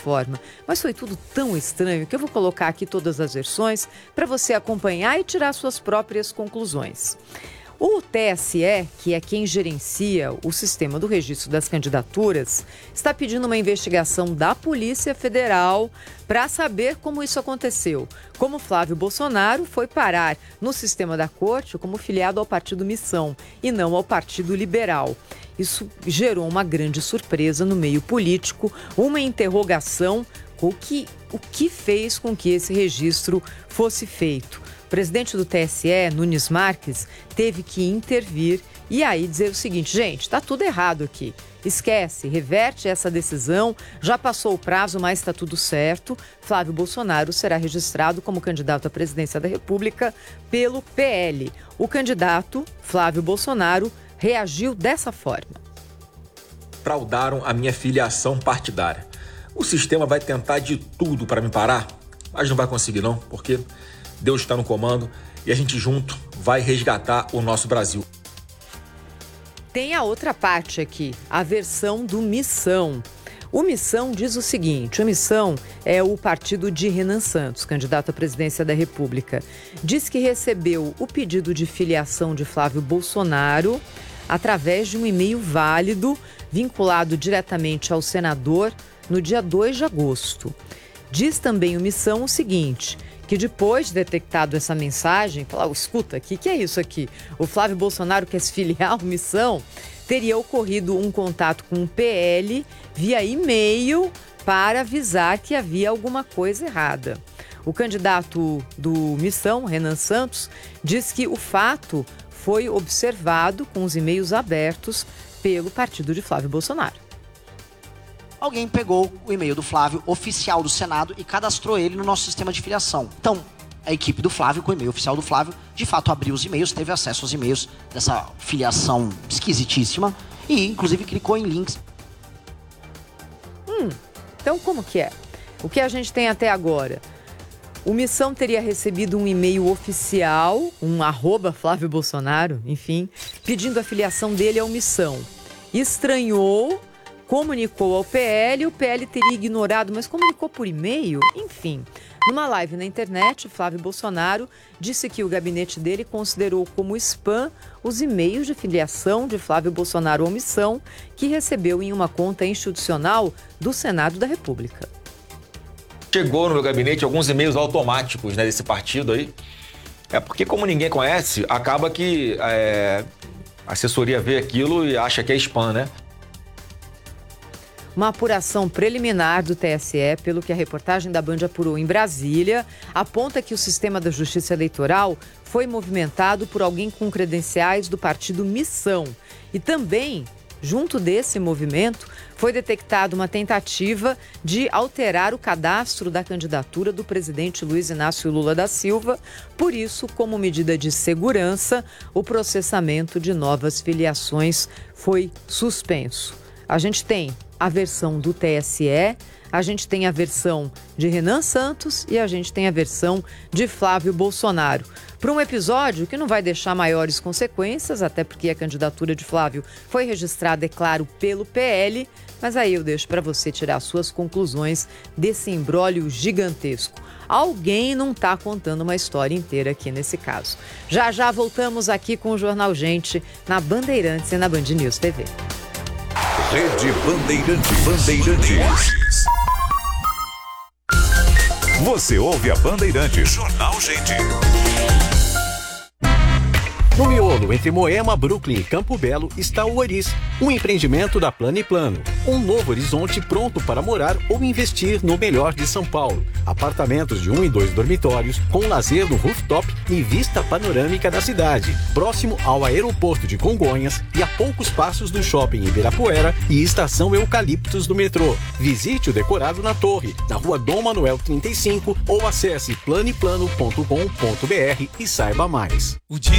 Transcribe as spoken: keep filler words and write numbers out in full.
forma. Mas foi tudo tão estranho que eu vou colocar aqui todas as versões para você acompanhar e tirar suas próprias conclusões. O T S E, que é quem gerencia o sistema do registro das candidaturas, está pedindo uma investigação da Polícia Federal para saber como isso aconteceu. Como Flávio Bolsonaro foi parar no sistema da corte como filiado ao Partido Missão e não ao Partido Liberal. Isso gerou uma grande surpresa no meio político, uma interrogação com o que, o que fez com que esse registro fosse feito. O presidente do T S E, Nunes Marques, teve que intervir e aí dizer o seguinte: gente, está tudo errado aqui. Esquece, reverte essa decisão, já passou o prazo, mas está tudo certo. Flávio Bolsonaro será registrado como candidato à presidência da República pelo P L. O candidato, Flávio Bolsonaro, reagiu dessa forma. Fraudaram a minha filiação partidária. O sistema vai tentar de tudo para me parar, mas não vai conseguir não, porque Deus está no comando e a gente junto vai resgatar o nosso Brasil. Tem a outra parte aqui, a versão do Missão. O Missão diz o seguinte: o Missão é o partido de Renan Santos, candidato à presidência da República. Diz que recebeu o pedido de filiação de Flávio Bolsonaro através de um e-mail válido vinculado diretamente ao senador no dia dois de agosto. Diz também o Missão o seguinte, que depois de detectado essa mensagem, falar, oh, escuta, o que, que é isso aqui? O Flávio Bolsonaro quer se filiar ao Missão? Teria ocorrido um contato com o P L via e-mail para avisar que havia alguma coisa errada. O candidato do Missão, Renan Santos, diz que o fato foi observado com os e-mails abertos pelo partido de Flávio Bolsonaro. Alguém pegou o e-mail do Flávio, oficial do Senado, e cadastrou ele no nosso sistema de filiação. Então, a equipe do Flávio, com o e-mail oficial do Flávio, de fato abriu os e-mails, teve acesso aos e-mails dessa filiação esquisitíssima e, inclusive, clicou em links. Hum, então como que é? O que a gente tem até agora? O Missão teria recebido um e-mail oficial, um arroba Flávio Bolsonaro, enfim, pedindo a filiação dele ao Missão. Estranhou, comunicou ao P L, o P L teria ignorado, mas comunicou por e-mail? Enfim, numa live na internet, Flávio Bolsonaro disse que o gabinete dele considerou como spam os e-mails de filiação de Flávio Bolsonaro ao Missão, que recebeu em uma conta institucional do Senado da República. Chegou no meu gabinete alguns e-mails automáticos, né, desse partido aí. É porque, como ninguém conhece, acaba que é, a assessoria vê aquilo e acha que é spam, né? Uma apuração preliminar do T S E, pelo que a reportagem da Band apurou em Brasília, aponta que o sistema da Justiça Eleitoral foi movimentado por alguém com credenciais do partido Missão. E também, junto desse movimento, foi detectada uma tentativa de alterar o cadastro da candidatura do presidente Luiz Inácio Lula da Silva. Por isso, como medida de segurança, o processamento de novas filiações foi suspenso. A gente tem a versão do T S E, a gente tem a versão de Renan Santos e a gente tem a versão de Flávio Bolsonaro. Para um episódio que não vai deixar maiores consequências, até porque a candidatura de Flávio foi registrada, é claro, pelo P L, mas aí eu deixo para você tirar suas conclusões desse imbróglio gigantesco. Alguém não está contando uma história inteira aqui nesse caso. Já já voltamos aqui com o Jornal Gente, na Bandeirantes e na Band News T V. Rede Bandeirantes. Bandeirantes. Você ouve a Bandeirantes. Jornal Gente. No miolo, entre Moema, Brooklyn e Campo Belo, está o Oris, um empreendimento da Plano e Plano. Um novo horizonte pronto para morar ou investir no melhor de São Paulo. Apartamentos de um e dois dormitórios, com lazer no rooftop e vista panorâmica da cidade. Próximo ao aeroporto de Congonhas e a poucos passos do shopping Ibirapuera e estação Eucaliptos do metrô. Visite o decorado na Torre, na rua Dom Manuel trinta e cinco ou acesse plano e plano ponto com ponto br e saiba mais. O dia